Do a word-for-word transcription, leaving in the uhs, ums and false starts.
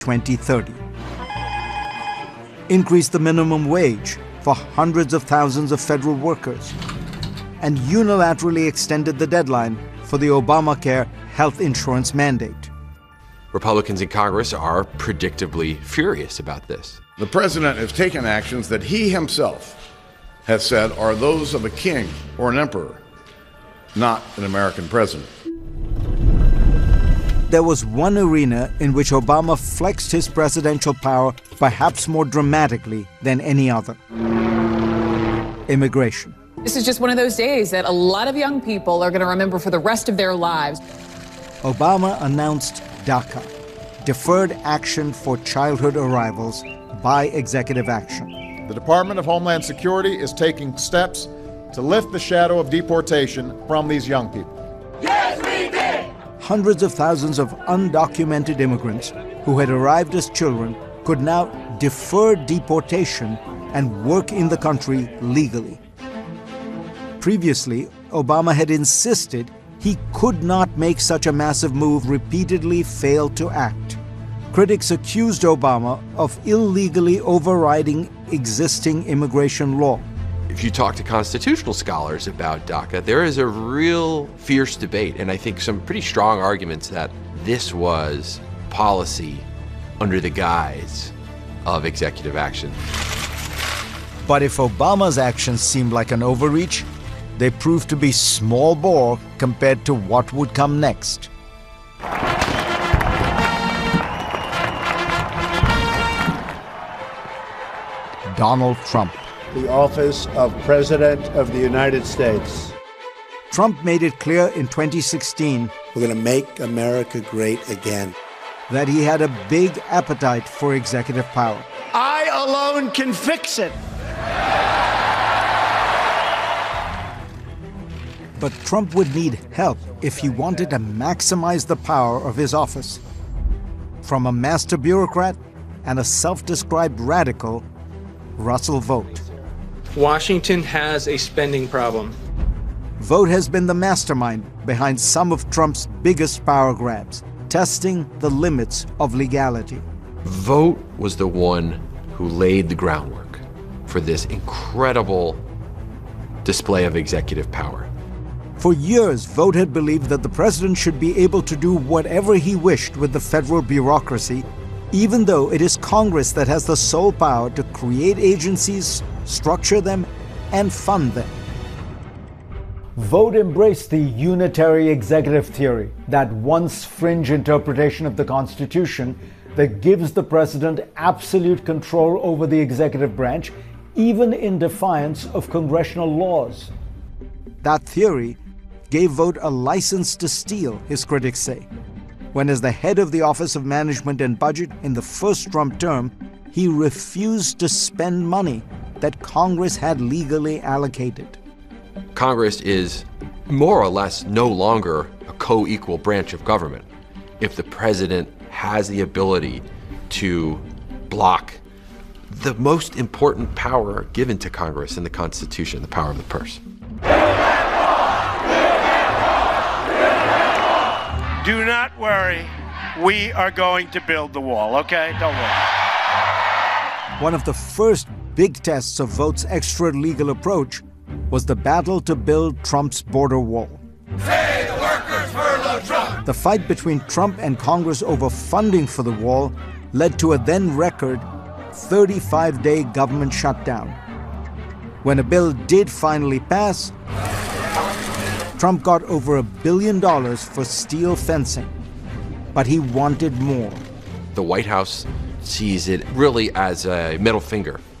twenty thirty. Increased the minimum wage for hundreds of thousands of federal workers, and unilaterally extended the deadline for the Obamacare health insurance mandate. Republicans in Congress are predictably furious about this. The president has taken actions that he himself has said are those of a king or an emperor, not an American president. There was one arena in which Obama flexed his presidential power perhaps more dramatically than any other: immigration. This is just one of those days that a lot of young people are going to remember for the rest of their lives. Obama announced DACA, Deferred Action for Childhood Arrivals, by executive action. The Department of Homeland Security is taking steps to lift the shadow of deportation from these young people. Yes, we did! Hundreds of thousands of undocumented immigrants who had arrived as children could now defer deportation and work in the country legally. Previously, Obama had insisted he could not make such a massive move, repeatedly failed to act. Critics accused Obama of illegally overriding existing immigration law. If you talk to constitutional scholars about DACA, there is a real fierce debate, and I think some pretty strong arguments that this was policy under the guise of executive action. But if Obama's actions seemed like an overreach, they proved to be small bore compared to what would come next. Donald Trump. The office of President of the United States. Trump made it clear in twenty sixteen We're going to make America great again. that he had a big appetite for executive power. I alone can fix it. But Trump would need help if he wanted to maximize the power of his office. From a master bureaucrat and a self-described radical, Russell Vought. Washington has a spending problem. Vought has been the mastermind behind some of Trump's biggest power grabs, testing the limits of legality. Vought was the one who laid the groundwork for this incredible display of executive power. For years, Vought had believed that the president should be able to do whatever he wished with the federal bureaucracy, even though it is Congress that has the sole power to create agencies, structure them, and fund them. Vought embraced the unitary executive theory, that once fringe interpretation of the Constitution that gives the president absolute control over the executive branch, even in defiance of congressional laws. That theory gave Vought a license to steal, his critics say, when as the head of the Office of Management and Budget in the first Trump term, he refused to spend money that Congress had legally allocated. Congress is more or less no longer a co-equal branch of government if the president has the ability to block the most important power given to Congress in the Constitution, the power of the purse. Do not worry. We are going to build the wall, okay? Don't worry. One of the first big tests of Vought's extra-legal approach was the battle to build Trump's border wall. Say the workers furlough Trump! The fight between Trump and Congress over funding for the wall led to a then-record thirty-five day government shutdown. When a bill did finally pass, Trump got over a billion dollars for steel fencing, but he wanted more. The White House sees it really as a middle finger